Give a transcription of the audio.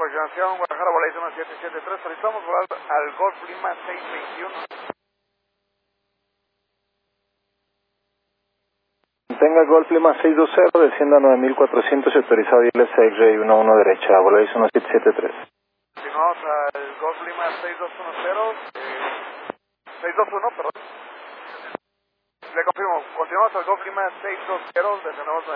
aproximación Guadalajara, Volaris 1773, solicitamos volar al Golf Lima 621. Tenga Golf Lima 620, descienda 9400 y autorizado ILS X-Ray 11 derecha, Volaris 1773. Continuamos al Golf Lima 6210, 621, perdón. Le confirmo, continuamos al Golf Lima 620, descendemos